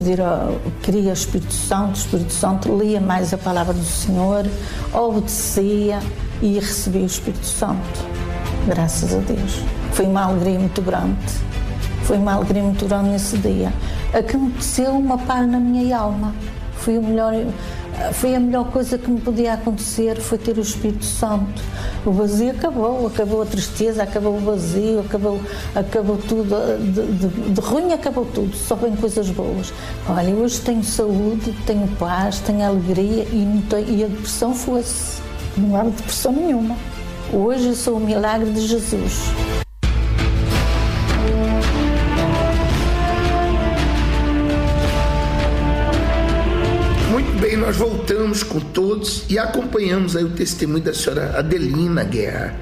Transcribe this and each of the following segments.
Queria o Espírito Santo, lia mais a palavra do Senhor, obedecia e recebi o Espírito Santo, graças a Deus. Foi uma alegria muito grande, nesse dia. Aconteceu uma paz na minha alma, foi a melhor coisa que me podia acontecer, foi ter o Espírito Santo. O vazio acabou a tristeza, acabou o vazio, acabou tudo, de ruim acabou tudo, só vem coisas boas. Olha, hoje tenho saúde, tenho paz, tenho alegria e a depressão foi-se. Não há depressão nenhuma. Hoje eu sou o milagre de Jesus. Bem, nós voltamos com todos e acompanhamos aí o testemunho da senhora Adelina Guerra,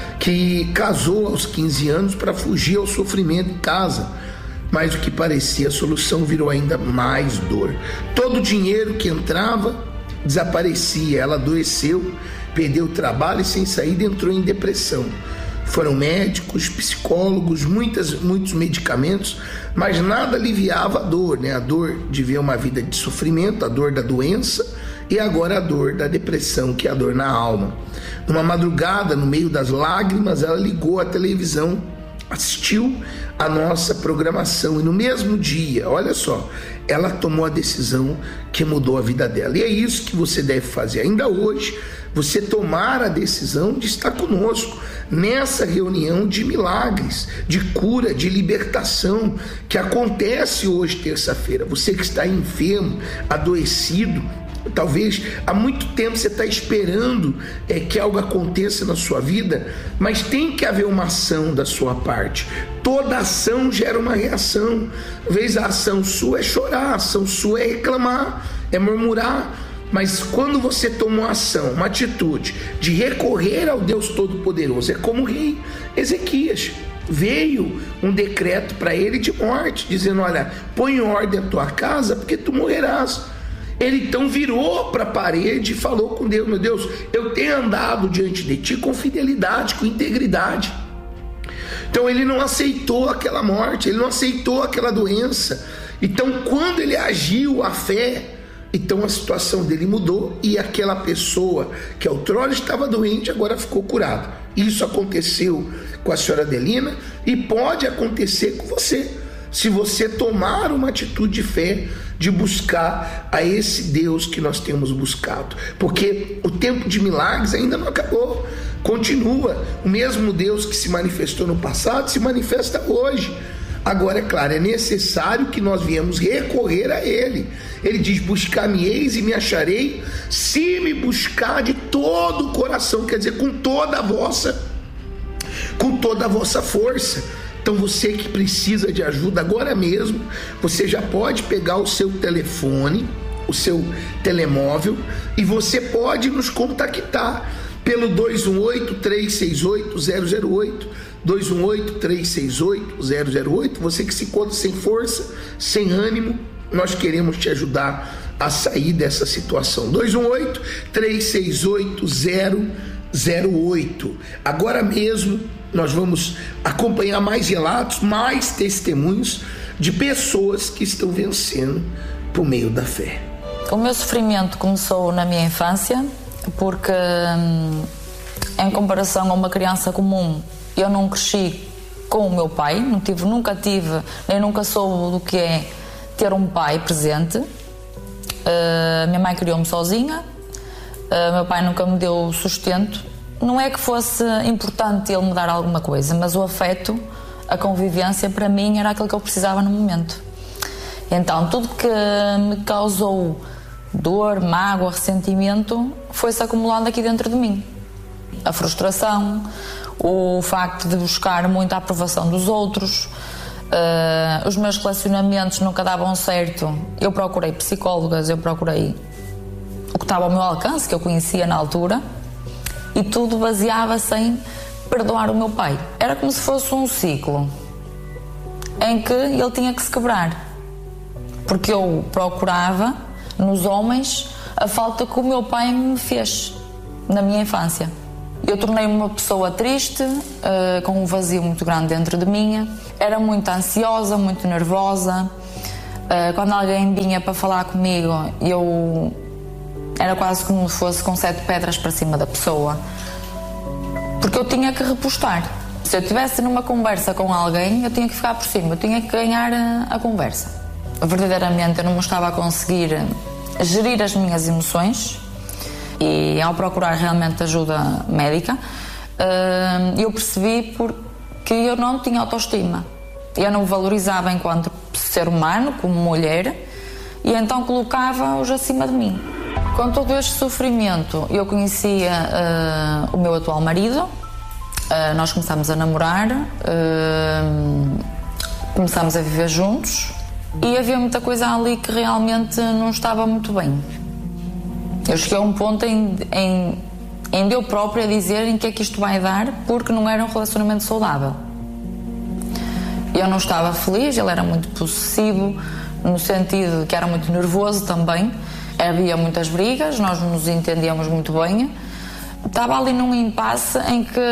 que casou aos 15 anos para fugir ao sofrimento em casa, mas o que parecia a solução virou ainda mais dor. Todo o dinheiro que entrava desaparecia, ela adoeceu, perdeu o trabalho e sem saída entrou em depressão. Foram médicos, psicólogos, muitos medicamentos, mas nada aliviava a dor, né? A dor de ver uma vida de sofrimento, a dor da doença e agora a dor da depressão, que é a dor na alma. Numa madrugada, no meio das lágrimas, ela ligou a televisão, assistiu a nossa programação e no mesmo dia, olha só, ela tomou a decisão que mudou a vida dela. E é isso que você deve fazer ainda hoje, você tomar a decisão de estar conosco nessa reunião de milagres, de cura, de libertação que acontece hoje, terça-feira. Você que está enfermo, adoecido, talvez há muito tempo você está esperando que algo aconteça na sua vida, mas tem que haver uma ação da sua parte. Toda ação gera uma reação. Às vezes a ação sua é chorar, a ação sua é reclamar, é murmurar, mas quando você toma uma ação, uma atitude de recorrer ao Deus Todo-Poderoso, é como o rei Ezequias. Veio um decreto para ele de morte, dizendo: olha, põe em ordem a tua casa porque tu morrerás. Ele então virou para a parede e falou com Deus: meu Deus, eu tenho andado diante de ti com fidelidade, com integridade. Então ele não aceitou aquela morte, ele não aceitou aquela doença. Então quando ele agiu a fé, então a situação dele mudou e aquela pessoa que outrora estava doente agora ficou curada. Isso aconteceu com a senhora Adelina e pode acontecer com você, se você tomar uma atitude de fé, de buscar a esse Deus que nós temos buscado, porque o tempo de milagres ainda não acabou, continua. O mesmo Deus que se manifestou no passado se manifesta hoje. Agora, é claro, é necessário que nós viemos recorrer a Ele. Ele diz: buscar-me-eis e me acharei, se me buscar de todo o coração, quer dizer, com toda a vossa força. Então você que precisa de ajuda agora mesmo, você já pode pegar o seu telefone, o seu telemóvel, e você pode nos contactar pelo 218-368-008, 218-368-008. Você que se encontra sem força, sem ânimo, nós queremos te ajudar a sair dessa situação. 218-368-008. Agora mesmo nós vamos acompanhar mais relatos, mais testemunhos de pessoas que estão vencendo por meio da fé. O meu sofrimento começou na minha infância, porque em comparação a uma criança comum, eu não cresci com o meu pai, nunca tive, nem nunca soube do que é ter um pai presente. Minha mãe criou-me sozinha, meu pai nunca me deu sustento. Não é que fosse importante ele me dar alguma coisa, mas o afeto, a convivência, para mim era aquilo que eu precisava no momento. Então tudo que me causou dor, mágoa, ressentimento foi-se acumulando aqui dentro de mim. A frustração, o facto de buscar muito a aprovação dos outros, os meus relacionamentos nunca davam certo. Eu procurei psicólogas, eu procurei o que estava ao meu alcance, que eu conhecia na altura, e tudo baseava-se em perdoar o meu pai. Era como se fosse um ciclo em que ele tinha que se quebrar, porque eu procurava nos homens a falta que o meu pai me fez na minha infância. Eu tornei-me uma pessoa triste, com um vazio muito grande dentro de mim. Era muito ansiosa, muito nervosa, Quando alguém vinha para falar comigo, eu era quase como se fosse com 7 pedras para cima da pessoa, porque eu tinha que repostar. Se eu estivesse numa conversa com alguém, eu tinha que ficar por cima, eu tinha que ganhar a conversa. Verdadeiramente eu não me estava a conseguir gerir as minhas emoções, e ao procurar realmente ajuda médica, eu percebi que eu não tinha autoestima. Eu não me valorizava enquanto ser humano, como mulher, e então colocava-os acima de mim. Com todo este sofrimento, eu conhecia o meu atual marido, nós começámos a namorar, começámos a viver juntos, e havia muita coisa ali que realmente não estava muito bem. Eu cheguei a um ponto em eu própria dizer em que é que isto vai dar, porque não era um relacionamento saudável. Eu não estava feliz, ele era muito possessivo, no sentido que era muito nervoso também. Havia muitas brigas, nós não nos entendíamos muito bem. Estava ali num impasse em que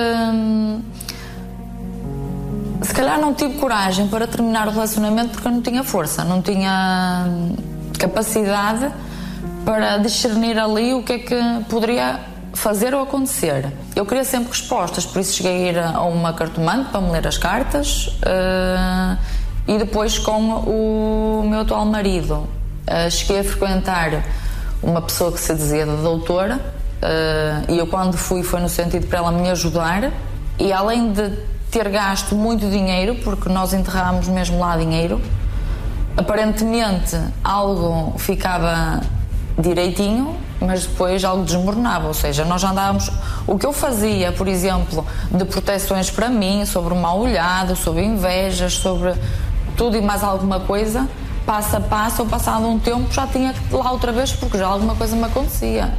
se calhar não tive coragem para terminar o relacionamento, porque eu não tinha força, não tinha capacidade para discernir ali o que é que poderia fazer ou acontecer. Eu queria sempre respostas, por isso cheguei a ir a uma cartomante para me ler as cartas, e depois com o meu atual marido cheguei a frequentar uma pessoa que se dizia da doutora, e eu quando fui foi no sentido para ela me ajudar, e além de ter gasto muito dinheiro, porque nós enterrávamos mesmo lá dinheiro, aparentemente algo ficava direitinho, mas depois algo desmoronava, ou seja, nós andávamos, o que eu fazia, por exemplo, de proteções para mim, sobre o mal olhado, sobre invejas, sobre tudo e mais alguma coisa, passo a passo, ou passado um tempo já tinha que ir lá outra vez, porque já alguma coisa me acontecia.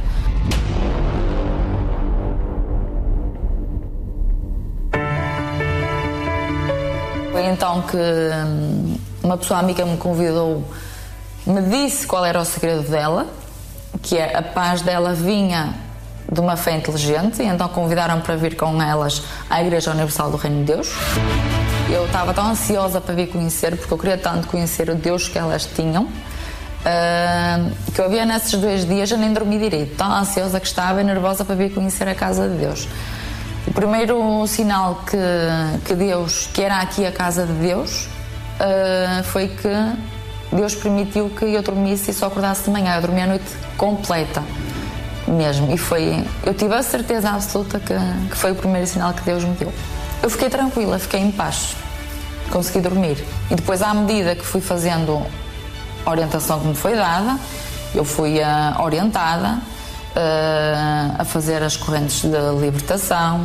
Foi então que uma pessoa amiga me convidou, me disse qual era o segredo dela, que é a paz dela vinha de uma fé inteligente, e então convidaram-me para vir com elas à Igreja Universal do Reino de Deus. Eu estava tão ansiosa para vir conhecer, porque eu queria tanto conhecer o Deus que elas tinham, que eu havia nesses 2 dias, eu nem dormi direito, tão ansiosa que estava e nervosa para vir conhecer a casa de Deus. O primeiro sinal que Deus, que era aqui a casa de Deus, foi que Deus permitiu que eu dormisse e só acordasse de manhã. Eu dormi a noite completa mesmo, e eu tive a certeza absoluta que foi o primeiro sinal que Deus me deu. Eu fiquei tranquila, fiquei em paz, consegui dormir. E depois, à medida que fui fazendo a orientação que me foi dada, eu fui orientada a fazer as correntes de libertação,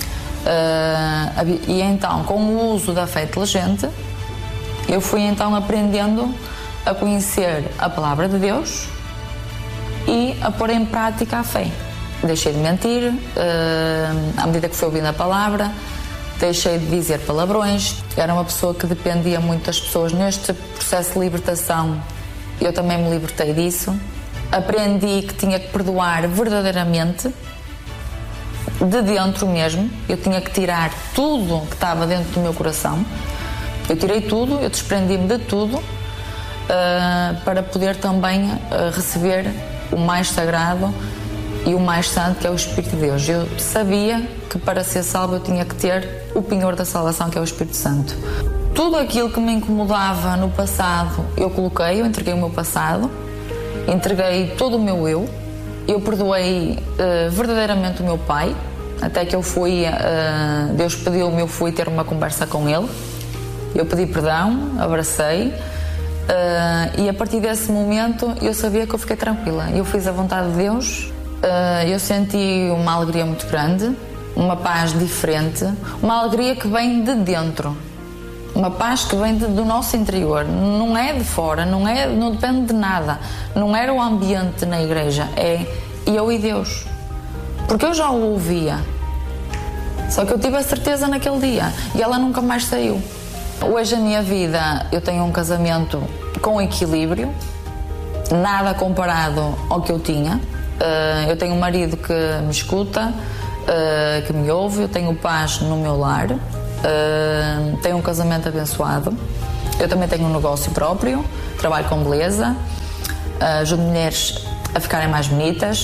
e então, com o uso da fé inteligente, eu fui então aprendendo a conhecer a palavra de Deus e a pôr em prática a fé. Deixei de mentir, à medida que fui ouvindo a palavra, deixei de dizer palavrões. Era uma pessoa que dependia muito das pessoas. Neste processo de libertação, eu também me libertei disso. Aprendi que tinha que perdoar verdadeiramente, de dentro mesmo. Eu tinha que tirar tudo que estava dentro do meu coração. Eu tirei tudo, eu desprendi-me de tudo, para poder também receber o mais sagrado e o mais santo, que é o Espírito de Deus. Eu sabia que para ser salvo eu tinha que ter o penhor da salvação, que é o Espírito Santo. Tudo aquilo que me incomodava no passado, eu entreguei o meu passado, entreguei todo o meu eu perdoei verdadeiramente o meu pai, até que Deus pediu-me, eu fui ter uma conversa com ele, eu pedi perdão, abracei, e a partir desse momento eu sabia que eu fiquei tranquila, eu fiz a vontade de Deus. Eu senti uma alegria muito grande, uma paz diferente, uma alegria que vem de dentro, uma paz que vem do nosso interior, não é de fora, não depende de nada, não era o ambiente na igreja, é eu e Deus, porque eu já o ouvia, só que eu tive a certeza naquele dia e ela nunca mais saiu. Hoje a minha vida, eu tenho um casamento com equilíbrio, nada comparado ao que eu tinha. Eu tenho um marido que me escuta, que me ouve, eu tenho paz no meu lar, tenho um casamento abençoado, Eu também tenho um negócio próprio, trabalho com beleza, ajudo mulheres a ficarem mais bonitas.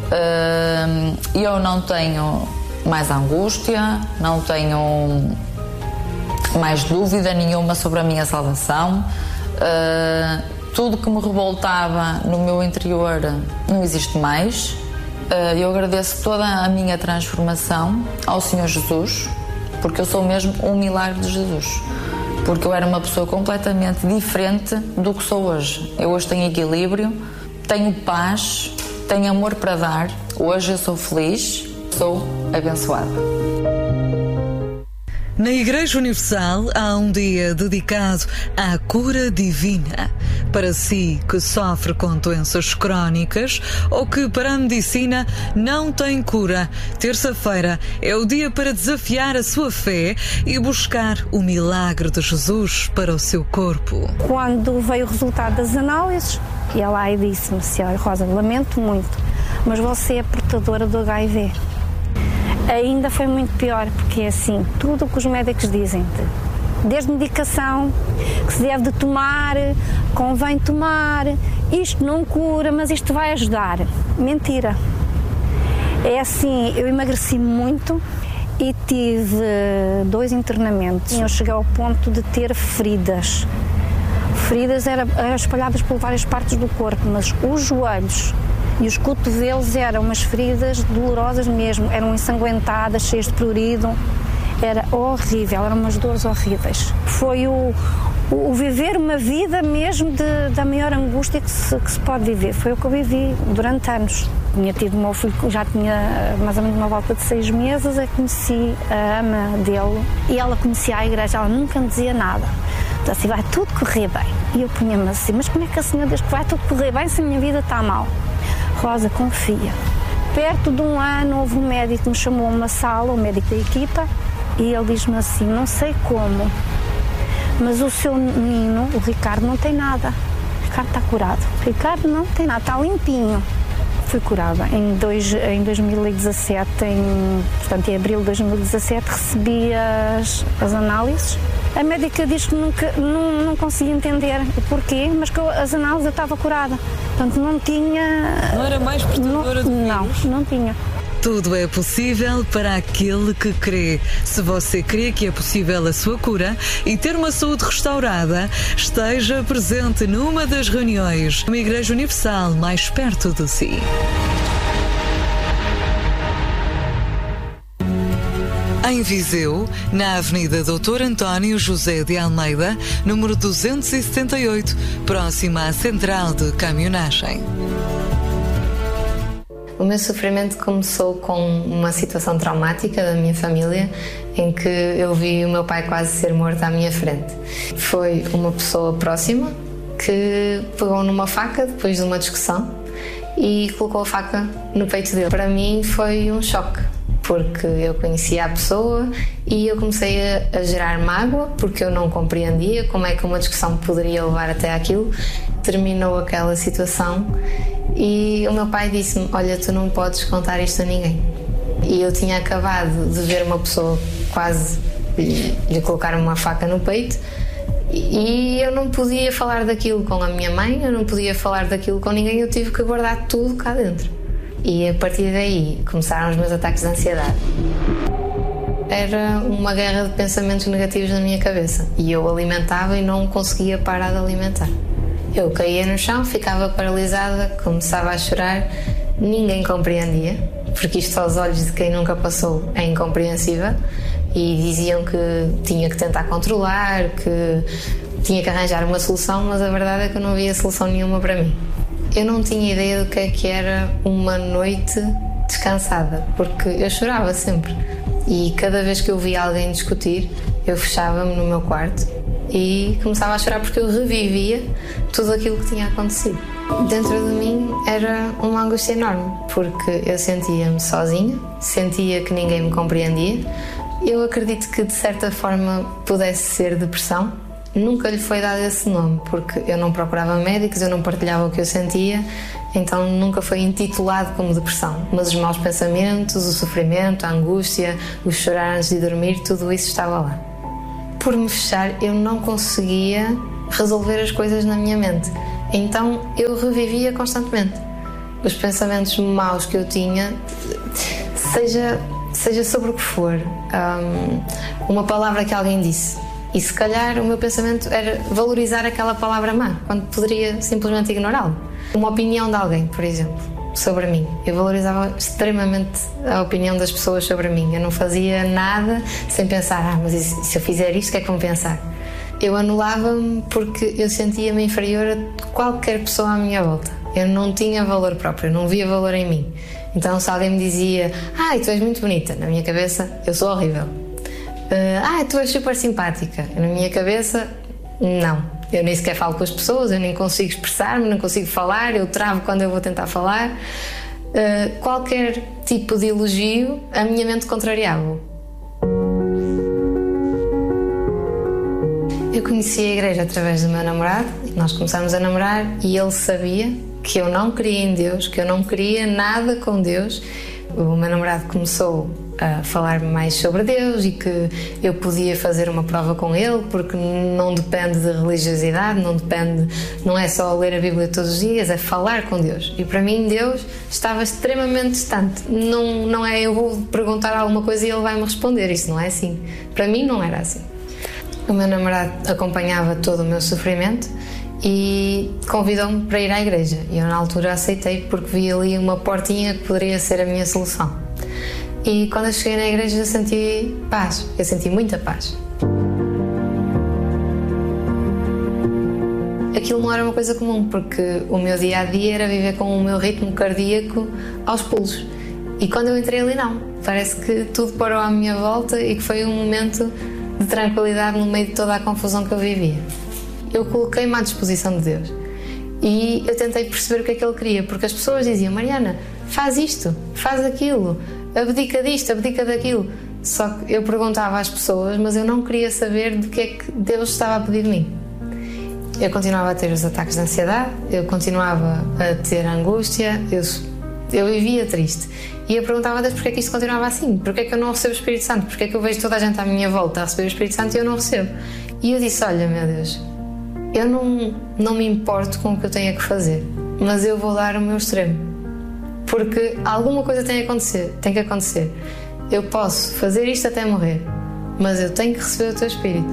Eu não tenho mais angústia, não tenho mais dúvida nenhuma sobre a minha salvação. Tudo que me revoltava no meu interior não existe mais. Eu agradeço toda a minha transformação ao Senhor Jesus, porque eu sou mesmo um milagre de Jesus. Porque eu era uma pessoa completamente diferente do que sou hoje. Eu hoje tenho equilíbrio, tenho paz, tenho amor para dar. Hoje eu sou feliz, sou abençoada. Na Igreja Universal há um dia dedicado à cura divina. Para si que sofre com doenças crónicas ou que para a medicina não tem cura, terça-feira é o dia para desafiar a sua fé e buscar o milagre de Jesus para o seu corpo. Quando veio o resultado das análises, ela lá disse-me: Senhora Rosa, lamento muito, mas você é portadora do HIV. Ainda foi muito pior, porque é assim, tudo o que os médicos dizem, desde medicação, que se deve de tomar, convém tomar, isto não cura, mas isto vai ajudar. Mentira. É assim, eu emagreci muito e tive 2 internamentos. Eu cheguei ao ponto de ter feridas. Feridas eram espalhadas por várias partes do corpo, mas os joelhos e os cotovelos eram umas feridas dolorosas mesmo, eram ensanguentadas, cheias de prurido, era horrível, eram umas dores horríveis. Foi o viver uma vida mesmo da maior angústia que se pode viver, foi o que eu vivi durante anos. Tinha tido o meu filho, já tinha mais ou menos uma volta de 6 meses, eu conheci a ama dele e ela conhecia a igreja, ela nunca me dizia nada. Então assim, vai tudo correr bem. E eu punha-me assim, mas como é que a senhora diz que vai tudo correr bem se a minha vida está mal? Rosa, confia. Perto de um ano houve um médico que me chamou a uma sala, o médico da equipa, e ele diz-me assim, não sei como, mas o seu menino, o Ricardo, não tem nada. O Ricardo está curado. O Ricardo não tem nada, está limpinho. Fui curada. Em 2017, portanto em abril de 2017, recebi as análises. A médica diz que não conseguia entender o porquê, mas que as análises eu estava curada. Portanto, não tinha... Não era mais portadora do vírus? Não tinha. Tudo é possível para aquele que crê. Se você crê que é possível a sua cura e ter uma saúde restaurada, esteja presente numa das reuniões numa Igreja Universal mais perto de si. Em Viseu, na Avenida Dr. António José de Almeida, número 278, próxima à Central de Caminhonagem. O meu sofrimento começou com uma situação traumática da minha família, em que eu vi o meu pai quase ser morto à minha frente. Foi uma pessoa próxima que pegou numa faca depois de uma discussão e colocou a faca no peito dele. Para mim foi um choque, porque eu conhecia a pessoa e eu comecei a gerar mágoa, porque eu não compreendia como é que uma discussão poderia levar até aquilo. Terminou aquela situação e o meu pai disse-me: olha, tu não podes contar isto a ninguém. E eu tinha acabado de ver uma pessoa quase lhe colocar uma faca no peito e eu não podia falar daquilo com a minha mãe, eu não podia falar daquilo com ninguém, eu tive que guardar tudo cá dentro. E a partir daí começaram os meus ataques de ansiedade. Era uma guerra de pensamentos negativos na minha cabeça e eu alimentava e não conseguia parar de alimentar. Eu caía no chão, ficava paralisada, começava a chorar, ninguém compreendia, porque isto aos olhos de quem nunca passou é incompreensível, e diziam que tinha que tentar controlar, que tinha que arranjar uma solução, mas a verdade é que eu não via solução nenhuma para mim. Eu não tinha ideia do que era uma noite descansada, porque eu chorava sempre. E cada vez que eu via alguém discutir, eu fechava-me no meu quarto e começava a chorar porque eu revivia tudo aquilo que tinha acontecido. Dentro de mim era uma angústia enorme, porque eu sentia-me sozinha, sentia que ninguém me compreendia. Eu acredito que de certa forma pudesse ser depressão. Nunca lhe foi dado esse nome, porque eu não procurava médicos, eu não partilhava o que eu sentia, então nunca foi intitulado como depressão. Mas os maus pensamentos, o sofrimento, a angústia, o chorar antes de dormir, tudo isso estava lá. por me fechar, eu não conseguia resolver as coisas na minha mente. Então eu revivia constantemente os pensamentos maus que eu tinha, seja sobre o que for, uma palavra que alguém disse. E se calhar o meu pensamento era valorizar aquela palavra má, quando poderia simplesmente ignorá-la. Uma opinião de alguém, por exemplo, sobre mim. Eu valorizava extremamente a opinião das pessoas sobre mim. Eu não fazia nada sem pensar, mas se eu fizer isto, o que é que vão pensar? Eu anulava-me porque eu sentia-me inferior a qualquer pessoa à minha volta. Eu não tinha valor próprio, não via valor em mim. Então se alguém me dizia, tu és muito bonita, na minha cabeça, eu sou horrível. Tu és super simpática, na minha cabeça, não. Eu nem sequer falo com as pessoas, eu nem consigo expressar-me, não consigo falar, eu travo quando eu vou tentar falar. Qualquer tipo de elogio, a minha mente contrariava. Eu conheci a igreja através do meu namorado, nós começámos a namorar e ele sabia que eu não queria em Deus, que eu não queria nada com Deus. O meu namorado começou a falar mais sobre Deus e que eu podia fazer uma prova com ele, porque não depende de religiosidade, não é só ler a Bíblia todos os dias, é falar com Deus. E para mim Deus estava extremamente distante. Não é eu vou perguntar alguma coisa e ele vai me responder, isso não é assim. Para mim não era assim. O meu namorado acompanhava todo o meu sofrimento e convidou-me para ir à igreja. E eu na altura aceitei porque vi ali uma portinha que poderia ser a minha solução. E quando eu cheguei na igreja eu senti paz, eu senti muita paz. Aquilo não era uma coisa comum, porque o meu dia-a-dia era viver com o meu ritmo cardíaco aos pulos. E quando eu entrei ali não, parece que tudo parou à minha volta e que foi um momento de tranquilidade no meio de toda a confusão que eu vivia. Eu coloquei-me à disposição de Deus e eu tentei perceber o que é que Ele queria, porque as pessoas diziam, Mariana, faz isto, faz aquilo, abdica disto, abdica daquilo. Só que eu perguntava às pessoas, mas eu não queria saber do que é que Deus estava a pedir de mim. Eu continuava a ter os ataques de ansiedade, eu continuava a ter angústia, eu vivia triste. E eu perguntava a Deus porque é que isto continuava assim, porque é que eu não recebo o Espírito Santo, porque é que eu vejo toda a gente à minha volta a receber o Espírito Santo e eu não recebo. E eu disse, olha meu Deus, eu não me importo com o que eu tenho que fazer, mas eu vou dar o meu extremo, porque alguma coisa tem que acontecer. Eu posso fazer isto até morrer, mas eu tenho que receber o teu Espírito.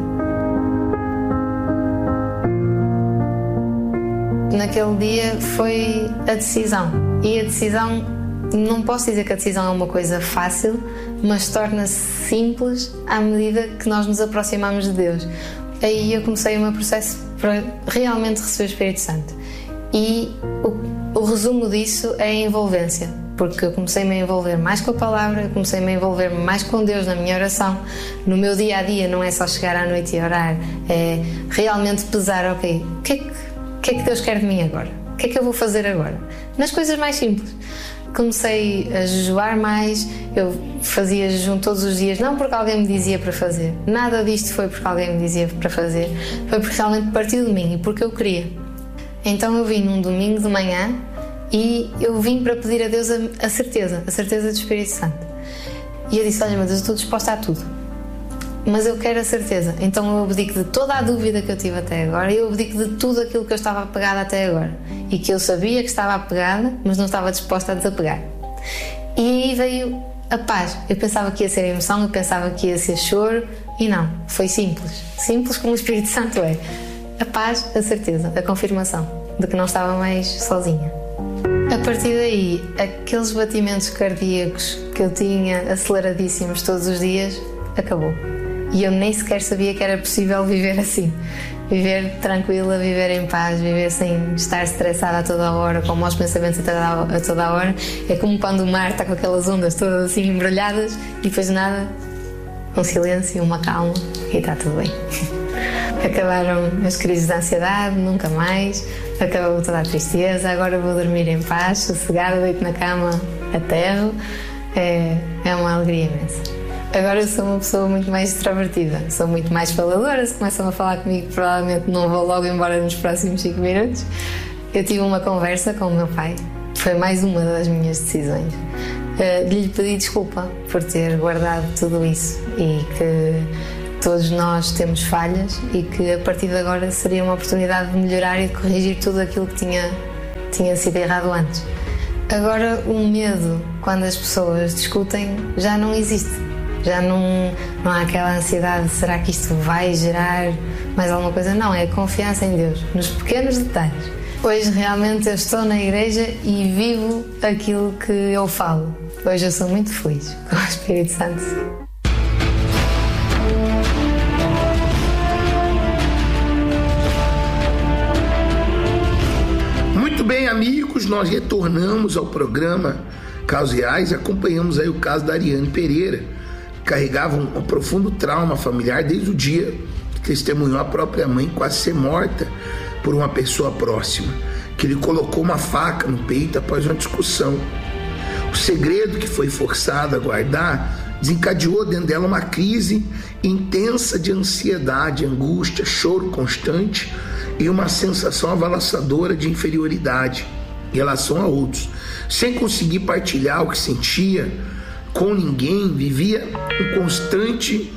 Naquele dia foi a decisão, e a decisão, não posso dizer que a decisão é uma coisa fácil, mas torna-se simples à medida que nós nos aproximamos de Deus. Aí eu comecei o meu processo para realmente receber o Espírito Santo. E o resumo disso é a envolvência, porque eu comecei-me a envolver mais com a palavra, eu comecei-me a envolver mais com Deus na minha oração. No meu dia-a-dia não é só chegar à noite e orar, é realmente pesar, ok, o que é que Deus quer de mim agora? O que é que eu vou fazer agora? Nas coisas mais simples. Comecei a jejuar mais, eu fazia jejum todos os dias, não porque alguém me dizia para fazer, nada disto foi porque alguém me dizia para fazer, foi porque realmente partiu de mim e porque eu queria. Então eu vim num domingo de manhã e eu vim para pedir a Deus a certeza do Espírito Santo. E eu disse, olha meu Deus, eu estou disposta a tudo, mas eu quero a certeza. Então eu abdico de toda a dúvida que eu tive até agora, eu abdico de tudo aquilo que eu estava apegada até agora e que eu sabia que estava apegada, mas não estava disposta a desapegar. E aí veio a paz. Eu pensava que ia ser emoção, eu pensava que ia ser choro, e não, foi simples como o Espírito Santo é. A paz, a certeza, a confirmação de que não estava mais sozinha. A partir daí, aqueles batimentos cardíacos que eu tinha aceleradíssimos todos os dias, acabou. E eu nem sequer sabia que era possível viver assim. Viver tranquila, viver em paz, viver sem estar estressada a toda a hora, com maus pensamentos a toda a hora. É como quando o mar está com aquelas ondas todas assim embrulhadas e depois de nada, um silêncio, uma calma e está tudo bem. Acabaram as crises de ansiedade, nunca mais. Acabou toda a tristeza, agora vou dormir em paz, sossegada, deito na cama, aterro. É uma alegria imensa. Agora eu sou uma pessoa muito mais extrovertida, sou muito mais faladora. Se começam a falar comigo, provavelmente não vou logo embora nos próximos 5 minutos. Eu tive uma conversa com o meu pai, foi mais uma das minhas decisões, de lhe pedir desculpa por ter guardado tudo isso e que todos nós temos falhas e que a partir de agora seria uma oportunidade de melhorar e de corrigir tudo aquilo que tinha sido errado antes. Agora o medo, quando as pessoas discutem, já não existe. Já não há aquela ansiedade, será que isto vai gerar mais alguma coisa? Não, é a confiança em Deus, nos pequenos detalhes. Hoje realmente eu estou na igreja e vivo aquilo que eu falo. Hoje eu sou muito feliz com o Espírito Santo. Muito bem, amigos, nós retornamos ao programa Casos Reais e acompanhamos aí o caso da Ariane Pereira, que carregava um profundo trauma familiar desde o dia que testemunhou a própria mãe quase ser morta por uma pessoa próxima, que lhe colocou uma faca no peito após uma discussão. O segredo que foi forçado a guardar desencadeou dentro dela uma crise intensa de ansiedade, angústia, choro constante e uma sensação avassaladora de inferioridade em relação a outros. Sem conseguir partilhar o que sentia com ninguém, vivia em constante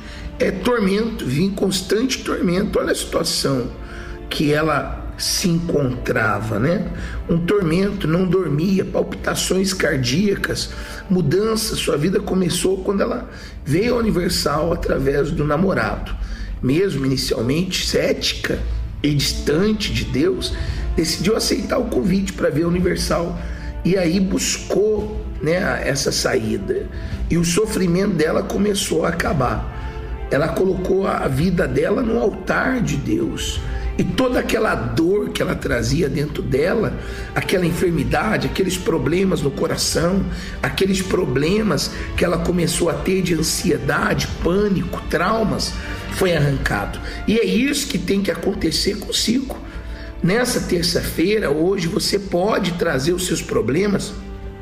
tormento. Olha a situação que ela se encontrava, né? Um tormento, não dormia, palpitações cardíacas, mudança. Sua vida começou quando ela veio ao Universal através do namorado. Mesmo inicialmente cética e distante de Deus, decidiu aceitar o convite para ver a Universal e aí buscou, né, essa saída, e o sofrimento dela começou a acabar. Ela colocou a vida dela no altar de Deus, e toda aquela dor que ela trazia dentro dela, aquela enfermidade, aqueles problemas no coração, aqueles problemas que ela começou a ter de ansiedade, pânico, traumas, foi arrancado. E é isso que tem que acontecer consigo. Nessa terça-feira, hoje, você pode trazer os seus problemas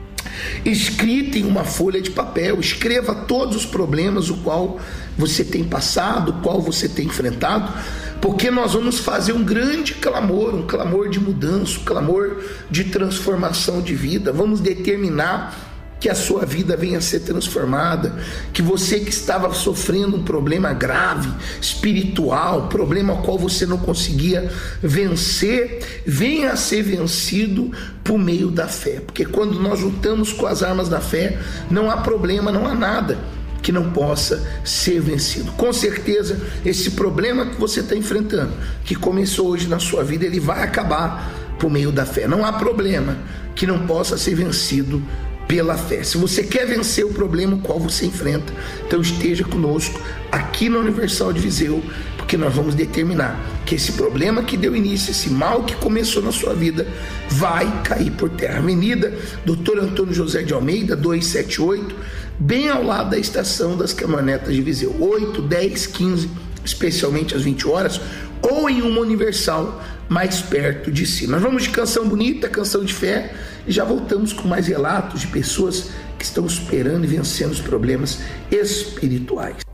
escrito em uma folha de papel. Escreva todos os problemas o qual você tem passado, o qual você tem enfrentado, porque nós vamos fazer um grande clamor, um clamor de mudança, um clamor de transformação de vida. Vamos determinar que a sua vida venha a ser transformada, que você que estava sofrendo um problema grave, espiritual, problema ao qual você não conseguia vencer, venha a ser vencido por meio da fé, porque quando nós lutamos com as armas da fé, não há problema, não há nada que não possa ser vencido. Com certeza, esse problema que você está enfrentando, que começou hoje na sua vida, ele vai acabar por meio da fé. Não há problema que não possa ser vencido pela fé. Se você quer vencer o problema o qual você enfrenta, então esteja conosco aqui na Universal de Viseu, porque nós vamos determinar que esse problema que deu início, esse mal que começou na sua vida, vai cair por terra. Avenida Dr. Antônio José de Almeida, 278, bem ao lado da estação das caminhonetas de Viseu, 8, 10, 15, especialmente às 20 horas, ou em uma Universal mais perto de si. Nós vamos de canção bonita, canção de fé, e já voltamos com mais relatos de pessoas que estão superando e vencendo os problemas espirituais.